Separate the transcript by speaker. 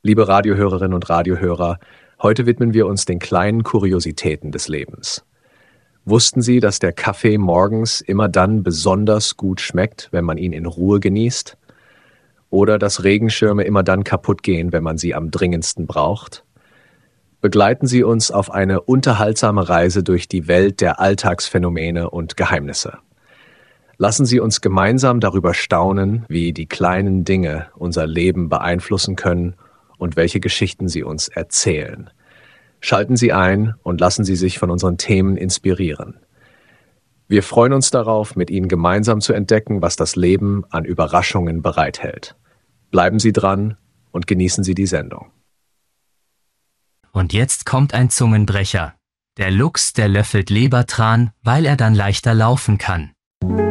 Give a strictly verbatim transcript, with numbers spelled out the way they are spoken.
Speaker 1: Liebe Radiohörerinnen und Radiohörer, heute widmen wir uns den kleinen Kuriositäten des Lebens. Wussten Sie, dass der Kaffee morgens immer dann besonders gut schmeckt, wenn man ihn in Ruhe genießt? Oder dass Regenschirme immer dann kaputt gehen, wenn man sie am dringendsten braucht? Begleiten Sie uns auf eine unterhaltsame Reise durch die Welt der Alltagsphänomene und Geheimnisse. Lassen Sie uns gemeinsam darüber staunen, wie die kleinen Dinge unser Leben beeinflussen können und welche Geschichten sie uns erzählen. Schalten Sie ein und lassen Sie sich von unseren Themen inspirieren. Wir freuen uns darauf, mit Ihnen gemeinsam zu entdecken, was das Leben an Überraschungen bereithält. Bleiben Sie dran und genießen Sie die Sendung.
Speaker 2: Und jetzt kommt ein Zungenbrecher. Der Luchs, der löffelt Lebertran, weil er dann leichter laufen kann.